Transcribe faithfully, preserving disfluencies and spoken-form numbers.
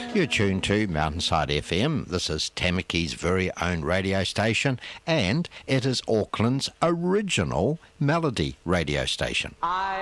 You're tuned to Mountainside F M. This is Tamaki's very own radio station, and it is Auckland's original melody radio station. I